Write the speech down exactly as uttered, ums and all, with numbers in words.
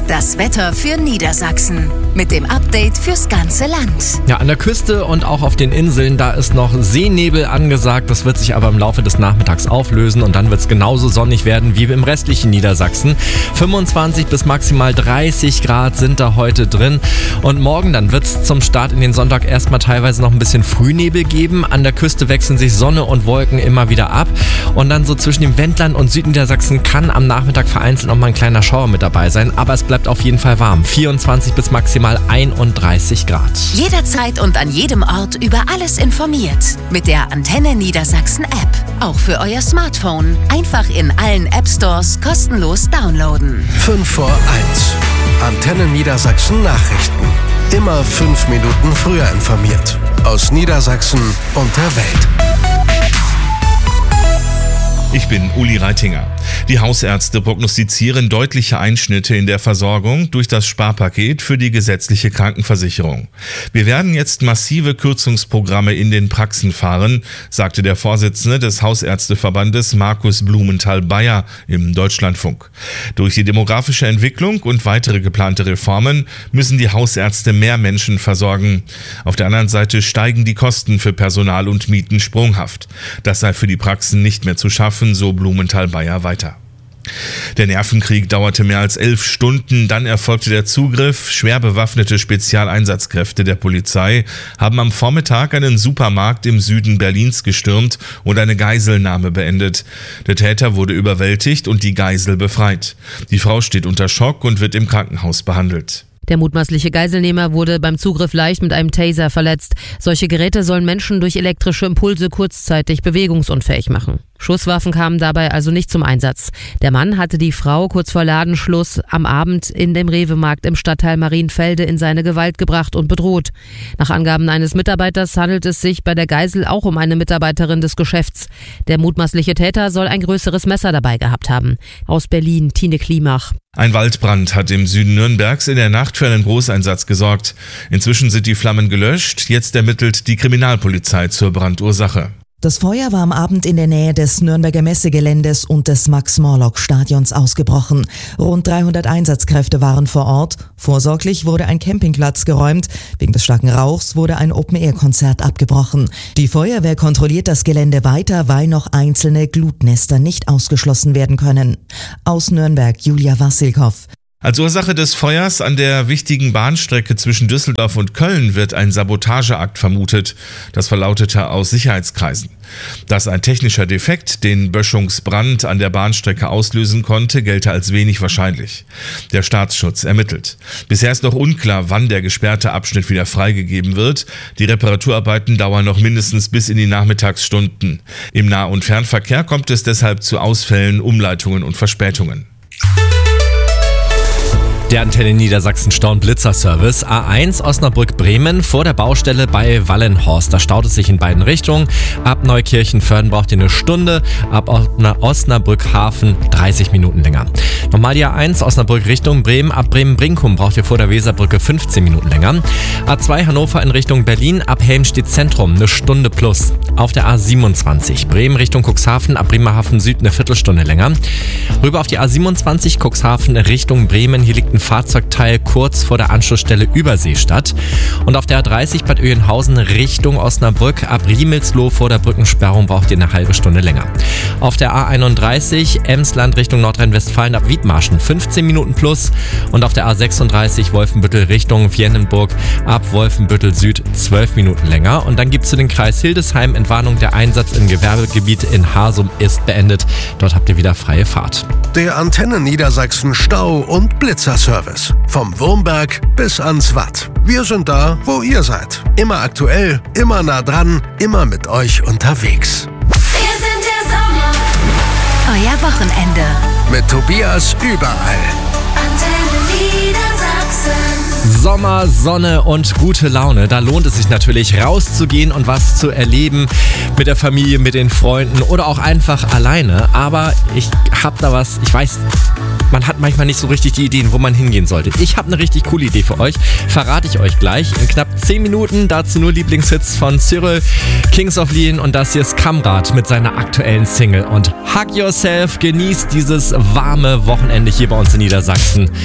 Das Wetter für Niedersachsen mit dem Update fürs ganze Land. Ja, an der Küste und auch auf den Inseln, da ist noch Seenebel angesagt. Das wird sich aber im Laufe des Nachmittags auflösen und dann wird es genauso sonnig werden wie im restlichen Niedersachsen. fünfundzwanzig bis maximal dreißig Grad sind da heute drin. Und morgen dann wird es zum Start in den Sonntag erstmal teilweise noch ein bisschen Frühnebel geben. An der Küste wechseln sich Sonne und Wolken immer wieder ab. Und dann so zwischen dem Wendland und Südniedersachsen kann am Nachmittag vereinzelt noch mal ein kleiner Schauer mit dabei sein. Aber es bleibt auf jeden Fall warm. vierundzwanzig bis maximal einunddreißig Grad. Jederzeit und an jedem Ort über alles informiert. Mit der Antenne Niedersachsen App. Auch für euer Smartphone. Einfach in allen App Stores kostenlos downloaden. fünf vor eins. Antenne Niedersachsen Nachrichten. Immer fünf Minuten früher informiert. Aus Niedersachsen und der Welt. Ich bin Uli Reitinger. Die Hausärzte prognostizieren deutliche Einschnitte in der Versorgung durch das Sparpaket für die gesetzliche Krankenversicherung. Wir werden jetzt massive Kürzungsprogramme in den Praxen fahren, sagte der Vorsitzende des Hausärzteverbandes Markus Blumenthal-Beyer im Deutschlandfunk. Durch die demografische Entwicklung und weitere geplante Reformen müssen die Hausärzte mehr Menschen versorgen. Auf der anderen Seite steigen die Kosten für Personal und Mieten sprunghaft. Das sei für die Praxen nicht mehr zu schaffen, so Blumenthal-Beyer weiter. Der Nervenkrieg dauerte mehr als elf Stunden, dann erfolgte der Zugriff. Schwer bewaffnete Spezialeinsatzkräfte der Polizei haben am Vormittag einen Supermarkt im Süden Berlins gestürmt und eine Geiselnahme beendet. Der Täter wurde überwältigt und die Geisel befreit. Die Frau steht unter Schock und wird im Krankenhaus behandelt. Der mutmaßliche Geiselnehmer wurde beim Zugriff leicht mit einem Taser verletzt. Solche Geräte sollen Menschen durch elektrische Impulse kurzzeitig bewegungsunfähig machen. Schusswaffen kamen dabei also nicht zum Einsatz. Der Mann hatte die Frau kurz vor Ladenschluss am Abend in dem Rewe-Markt im Stadtteil Marienfelde in seine Gewalt gebracht und bedroht. Nach Angaben eines Mitarbeiters handelt es sich bei der Geisel auch um eine Mitarbeiterin des Geschäfts. Der mutmaßliche Täter soll ein größeres Messer dabei gehabt haben. Aus Berlin, Tine Klimach. Ein Waldbrand hat im Süden Nürnbergs in der Nacht für einen Großeinsatz gesorgt. Inzwischen sind die Flammen gelöscht. Jetzt ermittelt die Kriminalpolizei zur Brandursache. Das Feuer war am Abend in der Nähe des Nürnberger Messegeländes und des Max-Morlock-Stadions ausgebrochen. Rund dreihundert Einsatzkräfte waren vor Ort. Vorsorglich wurde ein Campingplatz geräumt. Wegen des starken Rauchs wurde ein Open-Air-Konzert abgebrochen. Die Feuerwehr kontrolliert das Gelände weiter, weil noch einzelne Glutnester nicht ausgeschlossen werden können. Aus Nürnberg, Julia Wassilkow. Als Ursache des Feuers an der wichtigen Bahnstrecke zwischen Düsseldorf und Köln wird ein Sabotageakt vermutet. Das verlautete aus Sicherheitskreisen. Dass ein technischer Defekt den Böschungsbrand an der Bahnstrecke auslösen konnte, gelte als wenig wahrscheinlich. Der Staatsschutz ermittelt. Bisher ist noch unklar, wann der gesperrte Abschnitt wieder freigegeben wird. Die Reparaturarbeiten dauern noch mindestens bis in die Nachmittagsstunden. Im Nah- und Fernverkehr kommt es deshalb zu Ausfällen, Umleitungen und Verspätungen. Der Antenne Niedersachsen Stau- und Blitzerservice A eins Osnabrück-Bremen vor der Baustelle bei Wallenhorst. Da staut es sich in beiden Richtungen. Ab Neukirchen-Föhrden braucht ihr eine Stunde, ab Osnabrück-Hafen dreißig Minuten länger. Nochmal die A eins Osnabrück Richtung Bremen, ab Bremen-Brinkum braucht ihr vor der Weserbrücke fünfzehn Minuten länger. A zwei Hannover in Richtung Berlin, ab Helmstedt Zentrum eine Stunde plus. Auf der A siebenundzwanzig Bremen Richtung Cuxhaven, ab Bremerhaven Süd eine Viertelstunde länger. Rüber auf die A siebenundzwanzig Cuxhaven Richtung Bremen, hier liegt ein Fahrzeugteil kurz vor der Anschlussstelle Überseestadt. Und auf der A dreißig Bad Oeynhausen Richtung Osnabrück, ab Riemelsloh vor der Brückensperrung braucht ihr eine halbe Stunde länger. Auf der A einunddreißig Emsland Richtung Nordrhein-Westfalen ab Wiedmarschen fünfzehn Minuten plus. Und auf der A sechsunddreißig Wolfenbüttel Richtung Viennenburg ab Wolfenbüttel Süd zwölf Minuten länger. Und dann gibt es zu den Kreis Hildesheim Entwarnung, der Einsatz im Gewerbegebiet in Hasum ist beendet. Dort habt ihr wieder freie Fahrt. Der Antenne Niedersachsen Stau- und Blitzerservice. Vom Wurmberg bis ans Watt. Wir sind da, wo ihr seid. Immer aktuell, immer nah dran, immer mit euch unterwegs. Wir sind der Sommer. Euer Wochenende. Mit Tobias überall. Antenne Niedersachsen. Sommer, Sonne und gute Laune. Da lohnt es sich natürlich rauszugehen und was zu erleben mit der Familie, mit den Freunden oder auch einfach alleine. Aber ich hab da was, ich weiß, man hat manchmal nicht so richtig die Ideen, wo man hingehen sollte. Ich habe eine richtig coole Idee für euch, verrate ich euch gleich in knapp zehn Minuten. Dazu nur Lieblingshits von Cyril, Kings of Leon und das hier ist Kamrat mit seiner aktuellen Single. Und hug yourself, genießt dieses warme Wochenende hier bei uns in Niedersachsen.